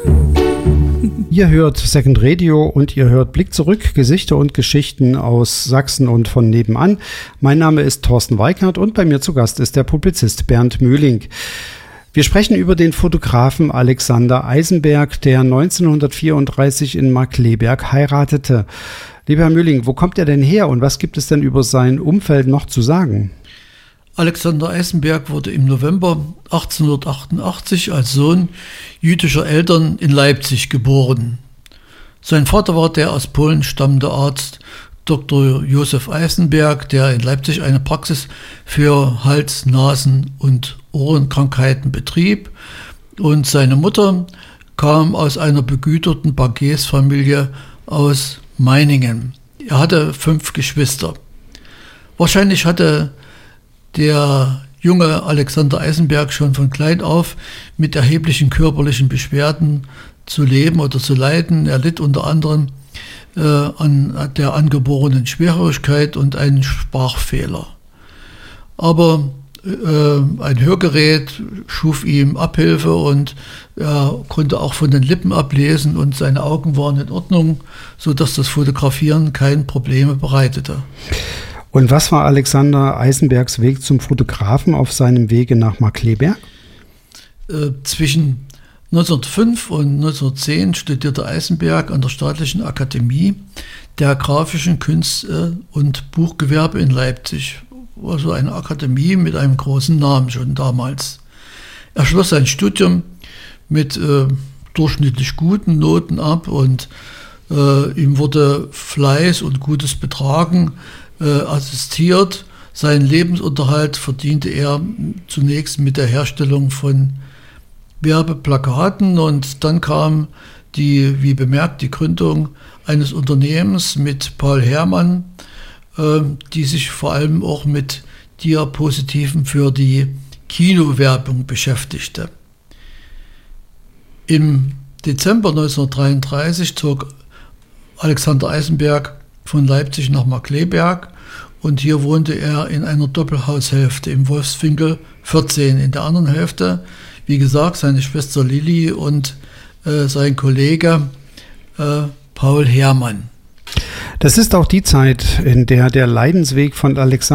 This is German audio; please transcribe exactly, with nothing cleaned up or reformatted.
Ihr hört Second Radio und ihr hört Blick zurück, Gesichter und Geschichten aus Sachsen und von nebenan. Mein Name ist Thorsten Weikert und bei mir zu Gast ist der Publizist Bernd Möhling. Wir sprechen über den Fotografen Alexander Eisenberg, der neunzehnhundertvierunddreißig in Markkleeberg heiratete. Lieber Herr Möhling, wo kommt er denn her und was gibt es denn über sein Umfeld noch zu sagen? Alexander Eisenberg wurde im November achtzehnhundertachtundachtzig als Sohn jüdischer Eltern in Leipzig geboren. Sein Vater war der aus Polen stammende Arzt Doktor Josef Eisenberg, der in Leipzig eine Praxis für Hals-, Nasen- und Ohrenkrankheiten betrieb. Und seine Mutter kam aus einer begüterten Bankiersfamilie aus Meiningen. Er hatte fünf Geschwister. Wahrscheinlich hatte der junge Alexander Eisenberg schon von klein auf mit erheblichen körperlichen Beschwerden zu leben oder zu leiden. Er litt unter anderem äh, an der angeborenen Schwerhörigkeit und einen Sprachfehler. Aber äh, ein Hörgerät schuf ihm Abhilfe und er konnte auch von den Lippen ablesen und seine Augen waren in Ordnung, sodass das Fotografieren keine Probleme bereitete. Und was war Alexander Eisenbergs Weg zum Fotografen auf seinem Wege nach Markkleeberg? Äh, zwischen neunzehnhundertfünf und neunzehnhundertzehn studierte Eisenberg an der Staatlichen Akademie der Grafischen Künste und Buchgewerbe in Leipzig. Also eine Akademie mit einem großen Namen schon damals. Er schloss sein Studium mit äh, durchschnittlich guten Noten ab und äh, ihm wurde Fleiß und gutes Betragen äh, assistiert. Seinen Lebensunterhalt verdiente er zunächst mit der Herstellung von Werbeplakaten und dann kam die, wie bemerkt, die Gründung eines Unternehmens mit Paul Herrmann, äh, die sich vor allem auch mit Diapositiven für die Kinowerbung beschäftigte. Im Dezember neunzehnhundertdreiunddreißig zog Alexander Eisenberg von Leipzig nach Markkleeberg und hier wohnte er in einer Doppelhaushälfte im Wolfswinkel vierzehn. In der anderen Hälfte, wie gesagt, seine Schwester Lilli und äh, sein Kollege äh, Paul Herrmann. Das ist auch die Zeit, in der der Leidensweg von Alexander